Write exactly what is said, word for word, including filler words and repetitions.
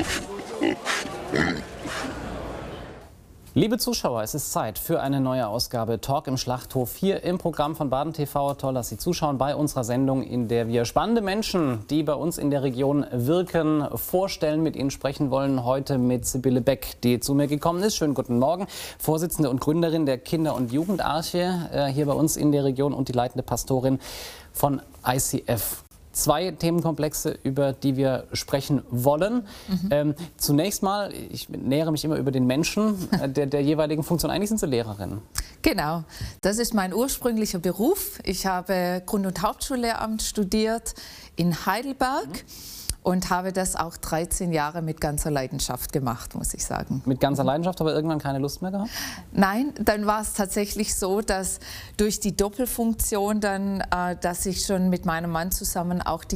Liebe Zuschauer, es ist Zeit für eine neue Ausgabe Talk im Schlachthof hier im Programm von Baden T V. Toll, dass Sie zuschauen bei unserer Sendung, in der wir spannende Menschen, die bei uns in der Region wirken, vorstellen, mit ihnen sprechen wollen. Heute mit Sibylle Beck, die zu mir gekommen ist. Schönen guten Morgen. Vorsitzende und Gründerin der Kinder- und Jugendarche äh, hier bei uns in der Region und die leitende Pastorin von I C F. Zwei Themenkomplexe, über die wir sprechen wollen. Mhm. Ähm, zunächst mal, ich nähere mich immer über den Menschen äh, der, der jeweiligen Funktion. Eigentlich sind Sie Lehrerin. Genau, das ist mein ursprünglicher Beruf. Ich habe Grund- und Hauptschullehramt studiert in Heidelberg. Mhm. Und habe das auch dreizehn Jahre mit ganzer Leidenschaft gemacht, muss ich sagen. Mit ganzer Leidenschaft, aber irgendwann keine Lust mehr gehabt? Nein, dann war es tatsächlich so, dass durch die Doppelfunktion dann, äh, dass ich schon mit meinem Mann zusammen auch die